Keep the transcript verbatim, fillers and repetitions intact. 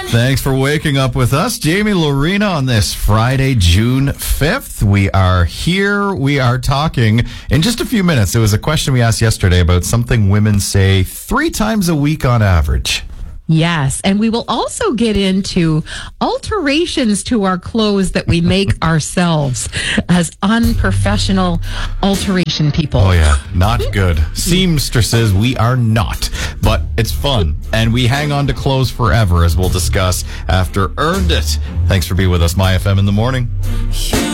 Thanks for waking up with us. Jamie Lorena on this Friday, June fifth. We are here. We are talking in just a few minutes. It was a question we asked yesterday about something women say three times a week on average. Yes, and we will also get into alterations to our clothes that we make ourselves as unprofessional alteration people. Oh, yeah. Not good. Seamstresses, we are not. But it's fun, and we hang on to clothes forever, as we'll discuss after Earned It. Thanks for being with us, My F M in the morning.